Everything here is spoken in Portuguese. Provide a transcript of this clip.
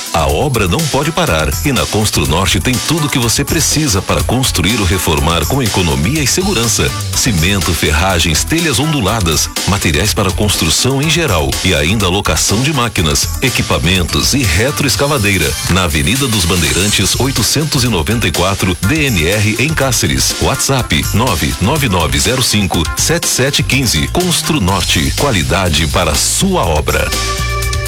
A obra não pode parar e na Construnorte tem tudo o que você precisa para construir ou reformar com economia e segurança. Cimento, ferragens, telhas onduladas, materiais para construção em geral e ainda locação de máquinas, equipamentos e retroescavadeira. Na Avenida dos Bandeirantes 894, DNR em Cáceres. WhatsApp 99905-7715. Construnorte, qualidade para sua obra.